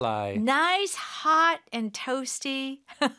Nice, hot, and toasty.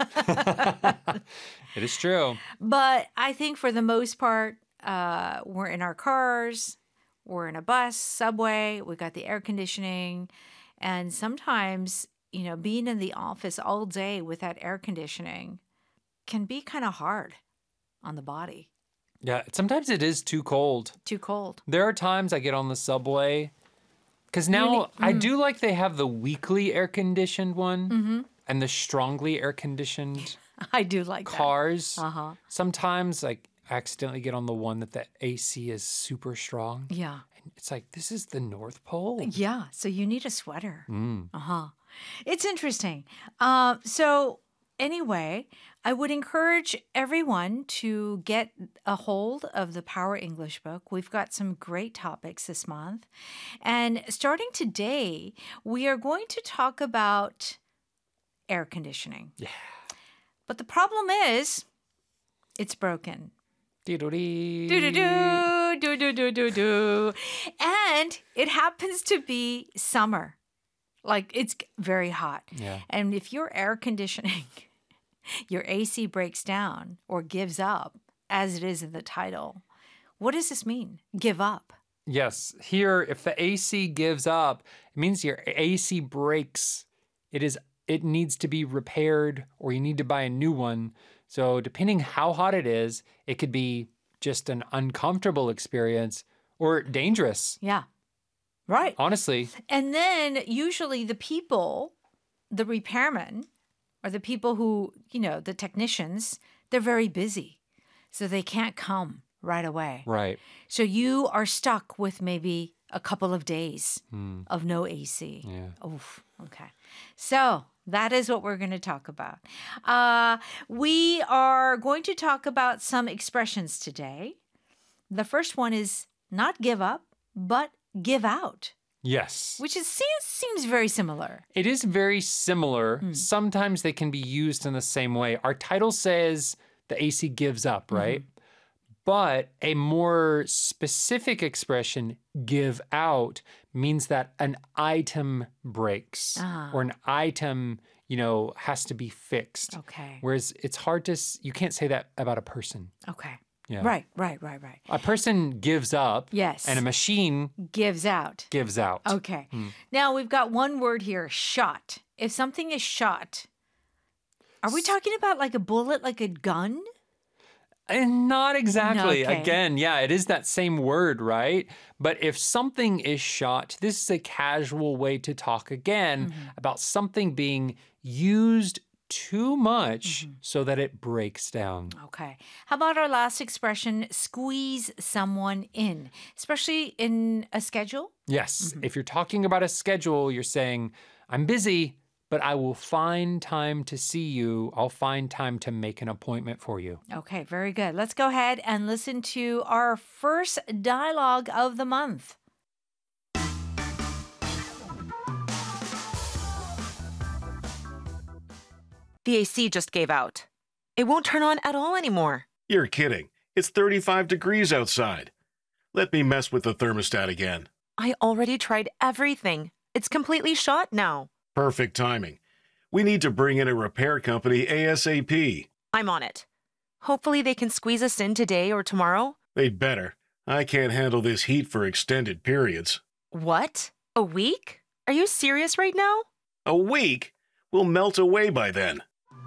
It is true. But I think for the most part, we're in our cars, we're in a bus, subway, we got the air conditioning. And sometimes, you know, being in the office all day with that air conditioning can be kind of hard on the body. Yeah, sometimes it is too cold. Too cold. There are times I get on the subway, because now I do like they have the weakly air-conditioned one and the strongly air-conditioned I do like cars. that. Uh-huh. Sometimes, like, I accidentally get on the one that the AC is super strong. Yeah. And it's like, this is the North Pole. Yeah, so you need a sweater. Mm. Uh-huh. It's interesting. So anyway, I would encourage everyone to get a hold of the Power English book. We've got some great topics this month. And starting today, we are going to talk about air conditioning. Yeah. But the problem is, it's broken. Dee-doo-dee. Do-do-do, do-do-do-do-do. And it happens to be summer. Like, it's very hot. Yeah. And if your air conditioning, your AC breaks down or gives up, as it is in the title, what does this mean? Give up. Yes. Here, if the AC gives up, it means your AC breaks. It needs to be repaired, or you need to buy a new one. So depending how hot it is, it could be just an uncomfortable experience or dangerous. Yeah. Right. Honestly. And then usually the people, the repairmen, or the people who, you know, the technicians, they're very busy. So they can't come right away. Right. So you are stuck with maybe a couple of days of no AC. Yeah. Oof. Okay. So that is what we're going to talk about. We are going to talk about some expressions today. The first one is not give up, but give out, Yes. which seems very similar. It is very similar. Sometimes they can be used in the same way. Our title says the AC gives up, right? But a more specific expression, give out, means that an item breaks or an item, you know, has to be fixed. Okay. Whereas it's hard to, you can't say that about a person. Okay. Yeah. Right. A person gives up. Yes. And a machine Gives out. gives out. Okay. Now we've got one word here, shot. If something is shot, are we talking about like a bullet, like a gun? And not exactly. Okay. Again, yeah, it is that same word, right? But if something is shot, this is a casual way to talk again about something being used too much so that it breaks down. Okay. How about our last expression, squeeze someone in, especially in a schedule? Yes, if you're talking about a schedule, you're saying, I'm busy, but I will find time to see you. I'll find time to make an appointment for you. Okay, very good. Let's go ahead and listen to our first dialogue of the month. The AC just gave out. It won't turn on at all anymore. You're kidding. It's 35 degrees outside. Let me mess with the thermostat again. I already tried everything. It's completely shot now. Perfect timing. We need to bring in a repair company ASAP. I'm on it. Hopefully they can squeeze us in today or tomorrow. They'd better. I can't handle this heat for extended periods. What? A week? Are you serious right now? A week? We'll melt away by then.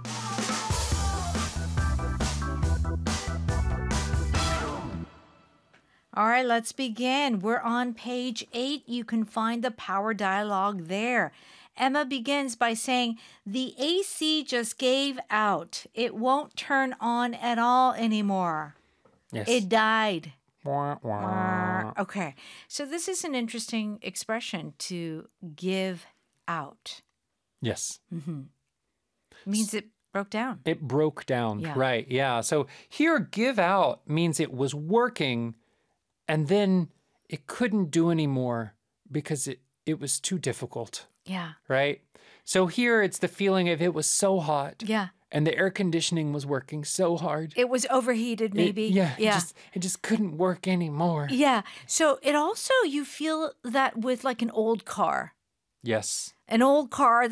All right, let's begin. We're on page 8. You can find the power dialogue there. Emma begins by saying, the AC just gave out. It won't turn on at all anymore. Yes. It died. Wah, wah. Okay, so this is an interesting expression, to give out. Yes. Means it broke down. It broke down. Yeah. Right. Yeah. So here, give out means it was working and then it couldn't do anymore because it was too difficult. Yeah. Right. So here it's the feeling of it was so hot. Yeah. And the air conditioning was working so hard. It was overheated, maybe. It just couldn't work anymore. Yeah. So it also, you feel that with like an old car. Yes. An old car